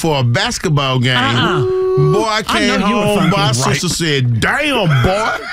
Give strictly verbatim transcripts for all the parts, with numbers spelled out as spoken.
for a basketball game. Uh-uh. Boy, I came I know you were home. funky. My Right. sister said, "Damn, boy."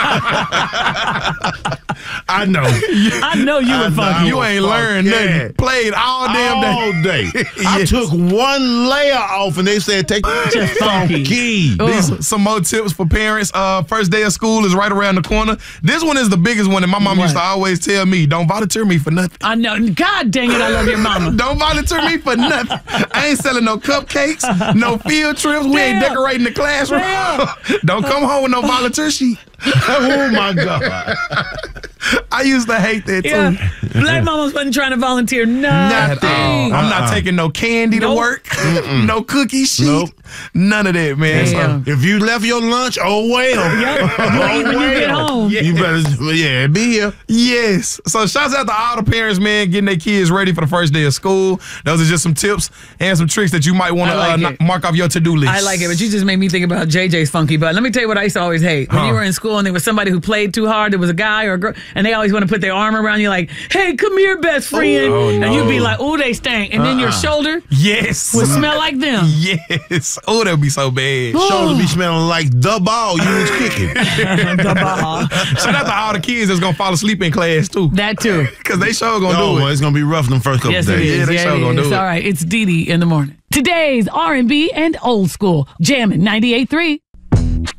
I know. I know you were funky. You ain't learned nothing. Played all damn day. All day. I Yes. took one layer off, and they said, "Take Just funky. funky." These some more tips for parents. Uh, first day of school is right around the corner. This one is the biggest one, and my mom used to What? always tell me, "Don't volunteer me for nothing. I know. God dang it, I love your mama. Don't volunteer me for nothing. I ain't selling no cupcakes, no field trips. We ain't Damn. decorating the classroom. Damn. Don't come home with no volunteer sheet." Oh my God. I used to hate that too. Yeah. Black mamas wasn't trying to volunteer At nothing. all. I'm not taking no candy to Nope. work, no cookie sheet, Nope. none of that, man. Damn. So, If you left your lunch, oh well. Yep. You ain't when you get home. You better, yeah, be here. yes. So shouts out to all the parents, man, getting their kids ready for the first day of school. Those are just some tips and some tricks that you might want to I like uh, it. n- mark off your to-do list. I like it, but you just made me think about J J's funky butt. Let me tell you what I used to always hate. When Huh. you were in school and there was somebody who played too hard, there was a guy or a girl, and they always want to put their arm around you like, "Hey, come here, best friend." Oh, And no. you'd be like, "Ooh, they stank." And then your shoulder Yes. would smell like them. Yes. Oh, that would be so bad. Shoulder be smelling like the ball you was kicking. The ball. Shout out to all the kids that's going to fall asleep in class, too. That too. Because they sure going to Oh, do well, it. it's gonna be rough them first couple Yes, it days. is. Yeah, they Yeah, sure it gonna is. do it. All right, it's Dee Dee in the morning. Today's R and B and old school. Jamming ninety-eight point three.